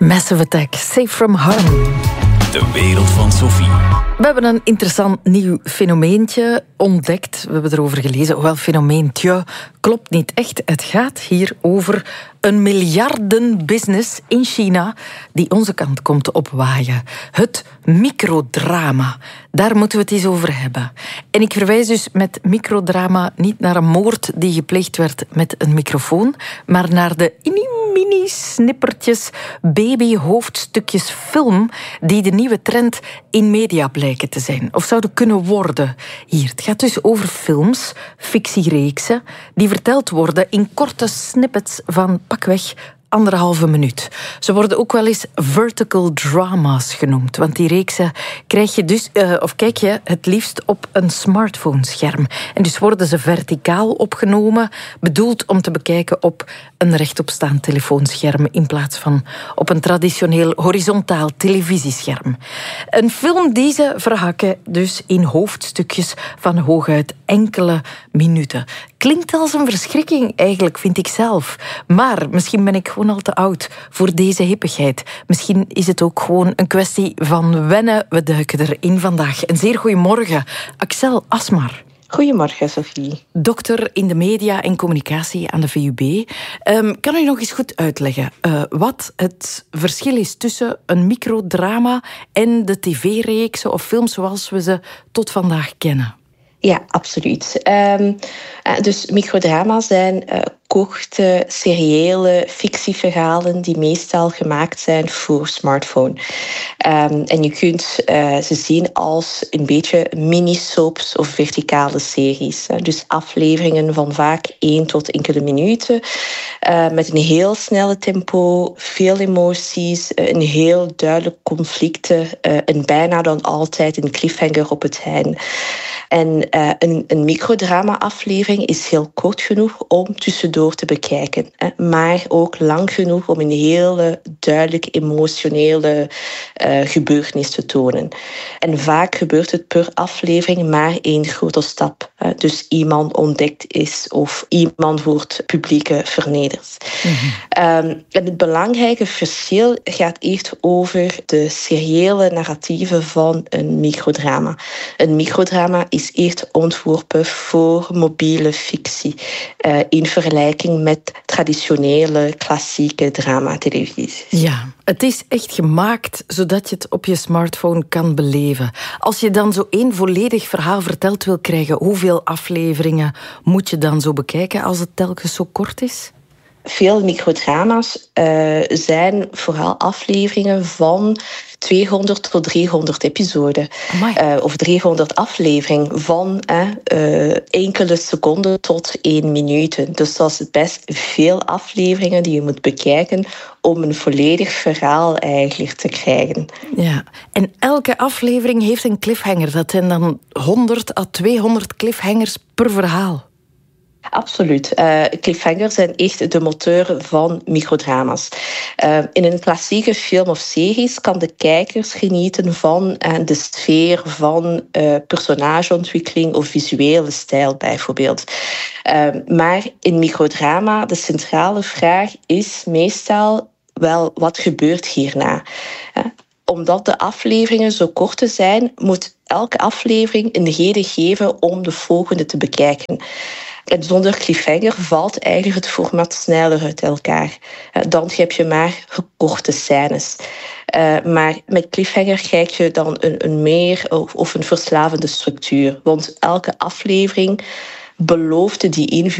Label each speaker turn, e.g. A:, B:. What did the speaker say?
A: Massive Attack, Safe from Harm.
B: De wereld van Sophie.
A: We hebben een interessant nieuw fenomeentje ontdekt. We hebben erover gelezen. Wel, fenomeentje klopt niet echt. Het gaat hier over een miljardenbusiness in China die onze kant komt opwaaien. Het microdrama. Daar moeten we het eens over hebben. En ik verwijs dus met microdrama niet naar een moord die gepleegd werd met een microfoon, maar naar de mini-snippertjes, baby-hoofdstukjes film die de nieuwe trend in media blijken te zijn. Of zouden kunnen worden hier. Het gaat dus over films, fictiereeksen, die verteld worden in korte snippets van pakweg 1,5 minuut. Ze worden ook wel eens vertical drama's genoemd, want die reeksen krijg je dus, kijk je het liefst op een smartphone-scherm. En dus worden ze verticaal opgenomen, bedoeld om te bekijken op een rechtopstaand telefoonscherm in plaats van op een traditioneel horizontaal televisiescherm. Een film die ze verhakken dus in hoofdstukjes van hooguit enkele minuten. Klinkt als een verschrikking eigenlijk, vind ik zelf. Maar misschien ben ik gewoon al te oud voor deze hippigheid. Misschien is het ook gewoon een kwestie van wennen. We duiken erin vandaag. Een zeer goeiemorgen, Axel Asmar.
C: Goedemorgen, Sophie.
A: Dokter in de media en communicatie aan de VUB. Kan u nog eens goed uitleggen wat het verschil is tussen een microdrama en de tv-reeksen of films zoals we ze tot vandaag kennen?
C: Ja, absoluut. Dus microdrama's zijn korte, seriële fictieverhalen die meestal gemaakt zijn voor smartphone. En je kunt ze zien als een beetje mini-soaps of verticale series. Dus afleveringen van vaak 1 tot enkele minuten. Met een heel snelle tempo, veel emoties, een heel duidelijk conflicten en bijna dan altijd een cliffhanger op het einde. En een microdrama-aflevering is heel kort genoeg om tussendoor te bekijken. Maar ook lang genoeg om een hele duidelijk emotionele gebeurtenis te tonen. En vaak gebeurt het per aflevering maar 1 grote stap. Dus iemand ontdekt is of iemand wordt publiek vernederd. Mm-hmm. En het belangrijke verschil gaat echt over de seriële narratieven van een microdrama. Een microdrama is echt ontworpen voor mobiele fictie in vergelijking met traditionele klassieke dramatelevisies.
A: Ja, het is echt gemaakt zodat je het op je smartphone kan beleven. Als je dan zo 1 volledig verhaal verteld wil krijgen, hoeveel afleveringen moet je dan zo bekijken als het telkens zo kort is?
C: Veel microdrama's zijn vooral afleveringen van 200 tot 300 episoden. Of 300 afleveringen van enkele seconden tot 1 minuut. Dus dat is best veel afleveringen die je moet bekijken om een volledig verhaal eigenlijk te krijgen.
A: Ja, en elke aflevering heeft een cliffhanger. Dat zijn dan 100 à 200 cliffhangers per verhaal.
C: Absoluut. Cliffhangers zijn echt de motor van microdrama's. In een klassieke film of series kan de kijkers genieten van de sfeer van personageontwikkeling of visuele stijl bijvoorbeeld. Maar in microdrama, de centrale vraag is meestal wel wat gebeurt hierna. Omdat de afleveringen zo kort zijn, moet elke aflevering een reden geven om de volgende te bekijken. En zonder cliffhanger valt eigenlijk het format sneller uit elkaar. Dan heb je maar korte scènes. Maar met cliffhanger krijg je dan een meer of een verslavende structuur. Want elke aflevering belooft die